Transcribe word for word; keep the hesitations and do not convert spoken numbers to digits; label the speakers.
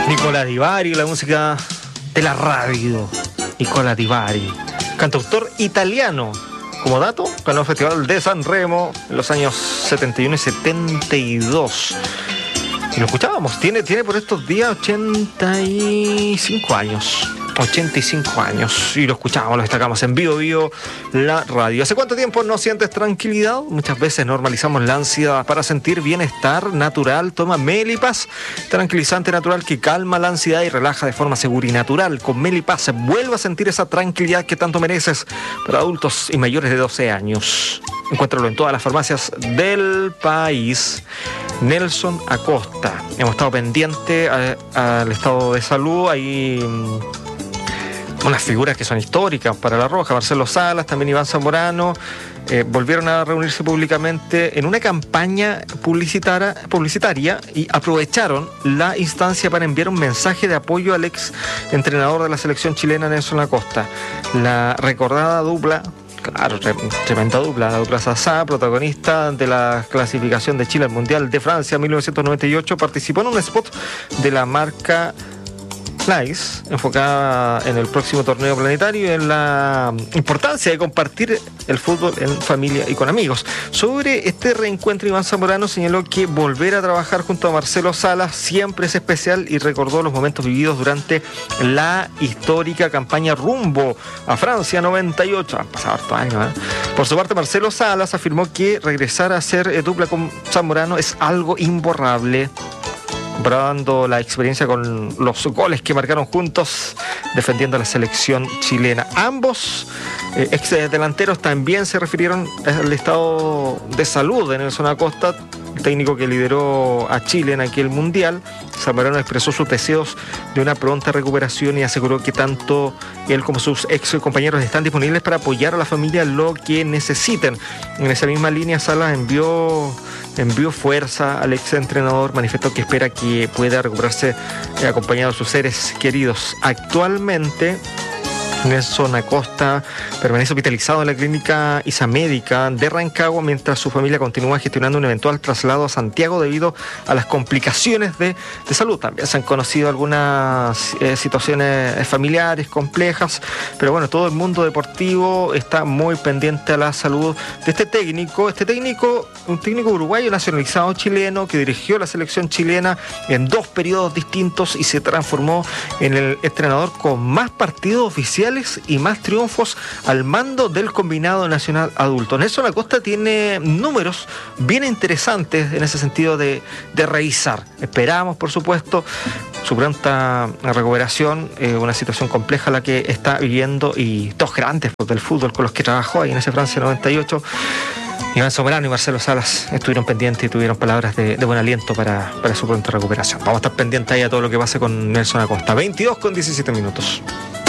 Speaker 1: Nicola Di Bari, la música de la radio. Nicola Di Bari, cantautor italiano. Como dato, ganó el Festival de San Remo en los años setenta y uno y setenta y dos. Y lo escuchábamos, tiene, tiene por estos días ochenta y cinco años. ochenta y cinco años. Y lo escuchábamos, lo destacamos en Bio Bio, la radio. ¿Hace cuánto tiempo no sientes tranquilidad? Muchas veces normalizamos la ansiedad. Para sentir bienestar natural, toma Melipaz, tranquilizante natural que calma la ansiedad y relaja de forma segura y natural. Con Melipaz vuelve a sentir esa tranquilidad que tanto mereces para adultos y mayores de doce años. Encuéntralo en todas las farmacias del país. Nelson Acosta. Hemos estado pendientes al estado de salud. Ahí unas figuras que son históricas para La Roja, Marcelo Salas, también Iván Zamorano, eh, volvieron a reunirse públicamente en una campaña publicitaria, publicitaria y aprovecharon la instancia para enviar un mensaje de apoyo al ex entrenador de la selección chilena, Nelson Acosta. La recordada dupla, claro, tremenda dupla, la dupla Sasá, protagonista de la clasificación de Chile al Mundial de Francia mil novecientos noventa y ocho, participó en un spot de la marca Nice, enfocada en el próximo torneo planetario y en la importancia de compartir el fútbol en familia y con amigos. Sobre este reencuentro, Iván Zamorano señaló que volver a trabajar junto a Marcelo Salas siempre es especial y recordó los momentos vividos durante la histórica campaña rumbo a Francia noventa y ocho. Han pasado hartos años, ¿eh? Por su parte, Marcelo Salas afirmó que regresar a ser eh, dupla con Zamorano es algo imborrable, comparando la experiencia con los goles que marcaron juntos defendiendo a la selección chilena. Ambos eh, ex delanteros también se refirieron al estado de salud de Nelson Acosta, el técnico que lideró a Chile en aquel mundial. Zamorano expresó sus deseos de una pronta recuperación y aseguró que tanto él como sus ex compañeros están disponibles para apoyar a la familia en lo que necesiten. En esa misma línea, Salas envió envió fuerza al ex entrenador, manifestó que espera que pueda recuperarse eh, acompañado de sus seres queridos. Actualmente, Nelson Acosta permanece hospitalizado en la clínica Isamédica de Rancagua mientras su familia continúa gestionando un eventual traslado a Santiago debido a las complicaciones de, de salud. También se han conocido algunas eh, situaciones familiares complejas, pero bueno, todo el mundo deportivo está muy pendiente a la salud de este técnico. Este técnico, un técnico uruguayo nacionalizado chileno que dirigió la selección chilena en dos periodos distintos y se transformó en el entrenador con más partidos oficiales y más triunfos al mando del combinado nacional adulto. Nelson Acosta tiene números bien interesantes en ese sentido de, de revisar. Esperamos, por supuesto, su pronta recuperación, eh, una situación compleja la que está viviendo, y dos grandes del fútbol con los que trabajó ahí en ese Francia noventa y ocho. Iván Zamorano y Marcelo Salas estuvieron pendientes y tuvieron palabras de, de buen aliento para, para su pronta recuperación. Vamos a estar pendientes ahí a todo lo que pase con Nelson Acosta. veintidós con diecisiete minutos.